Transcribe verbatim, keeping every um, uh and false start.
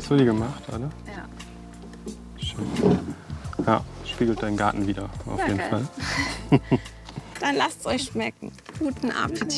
Hast du die gemacht, oder? Ja. Schön. Ja, spiegelt deinen Garten wieder, auf Ja, jeden geil. Fall. Dann lasst es euch schmecken. Guten Appetit.